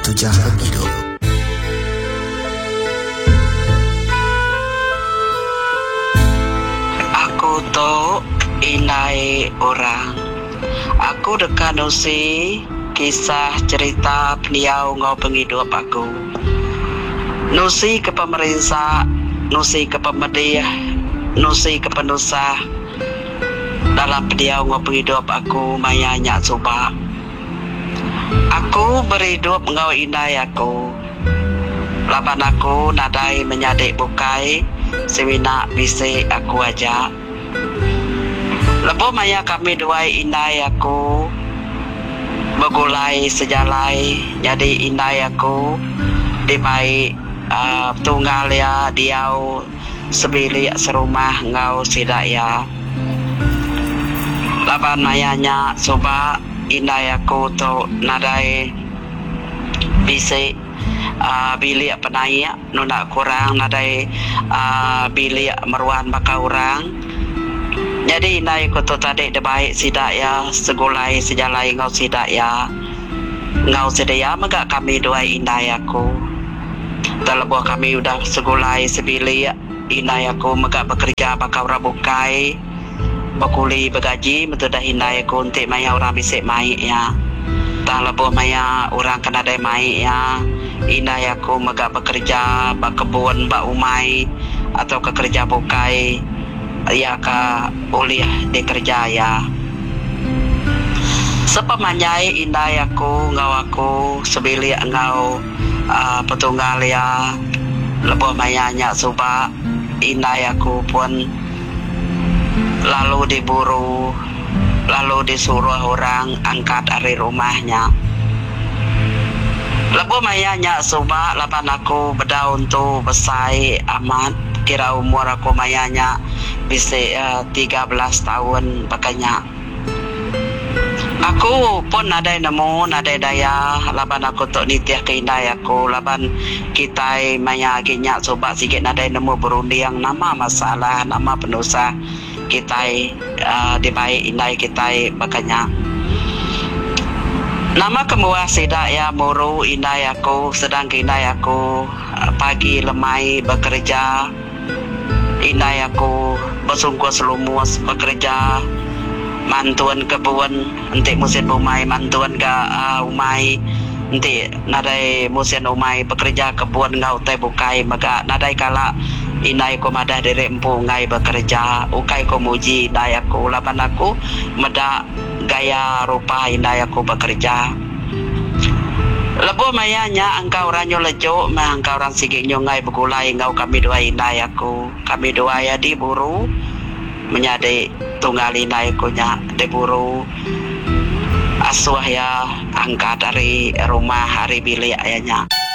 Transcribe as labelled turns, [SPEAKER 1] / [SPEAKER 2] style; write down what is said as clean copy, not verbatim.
[SPEAKER 1] Jalan Hidup.
[SPEAKER 2] Aku tu inai orang. Aku dekat nusi kisah cerita beliau ngau penghidup aku. Nusi ke pemerintah, nusi ke pemerintah, nusi ke penusah. Dalam beliau ngau penghidup aku mayanya coba. Aku berhidup ngau inai aku. Laban aku nadai menyadik bukai semina bisik aku ajak. Lepas maya kami dua inai aku bergulai sejalai jadi inai aku di baik tunggal ya diau sebilik serumah ngau sidak ya. Laban mayanya coba inai aku tu nadai bisik bilik penaik nuna kurang nadai bilik meruan baka orang. Jadi inai ko tu tadi de baik sidak ya segulai sejalai ngau sidak ya ngau sedaya megak kami dua inai aku. Terlebuh kami udah segulai sebilik inai aku megak bekerja baka orang bukai berkuli bergaji betul dah inai aku untuk maya orang bisik mai ya. Terlebuh maya orang kena ada mai ya. Inai aku megak bekerja bak kebun bak umai atau ke kerja bukai ya ka boleh dikerja ya. Sepemanyai inai aku ngau aku sebilik ngau petunggal ya. Lebuh mayanya suba inai aku pun lalu diburu lalu disuruh orang angkat dari rumahnya. Lebuh mayanya suba lapan aku berdaun tu besai amat kira umur aku mayanya bisa 13 tahun pakainya. Aku pun ada nemu ada daya laban aku tu nitiah ke inai aku laban kita maya aginya coba sikit ada nemu berundi yang nama masalah nama penusah kita di baik inai kita makanya nama kemuah sidak ya muru inai aku sedang inai aku pagi lemai bekerja. Inai aku bersungguh selumus bekerja mantuan kebun nanti musim umai mantuan ke umai nanti nadai musim umai bekerja kebun ngau teh bukai maka nadai kala inai ko madah dari empu ngai bekerja ukai ko muji inai aku lapan aku meda gaya rupa inai aku bekerja. Lebuh mayanya engkau ranyo lejo mah engkau orang sigik nyongai bergulai engkau kami dua inai aku kami dua ya diburu menjadi tunggal inai aku nya diburu asuh ya angkat dari rumah hari bilik ayahnya.